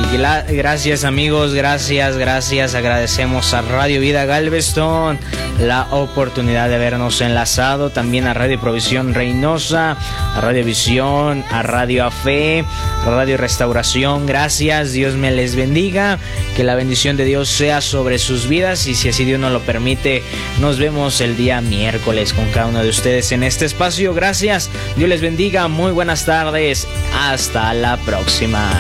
Gracias amigos, gracias. Agradecemos a Radio Vida Galveston la oportunidad de habernos enlazado, también a Radio Provisión Reynosa, a Radio Visión, a Radio Afe, a Radio Restauración. Gracias, Dios me les bendiga, que la bendición de Dios sea sobre sus vidas, y si así Dios nos lo permite, nos vemos el día miércoles con cada uno de ustedes en este espacio. Gracias, Dios les bendiga, muy buenas tardes, hasta la próxima.